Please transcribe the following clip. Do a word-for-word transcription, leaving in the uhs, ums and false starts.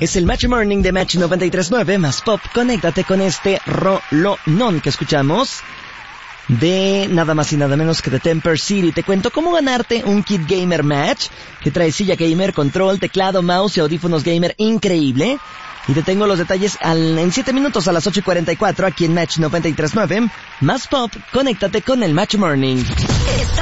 Es el Match Morning de Match noventa y tres punto nueve más Pop. Conéctate con este rolonón que escuchamos de nada más y nada menos que de Temper City. Te cuento cómo ganarte un kit gamer Match que trae silla gamer, control, teclado, mouse y audífonos gamer increíble. Y te tengo los detalles al, en siete minutos a las ocho y cuarenta y cuatro aquí en Match noventa y tres punto nueve más Pop. Conéctate con el Match Morning.